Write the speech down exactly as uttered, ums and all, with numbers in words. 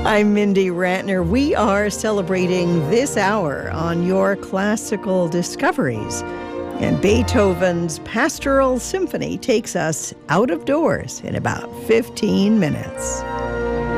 I'm Mindy Ratner. We are celebrating this hour on your classical discoveries. And Beethoven's Pastoral Symphony takes us out of doors in about fifteen minutes.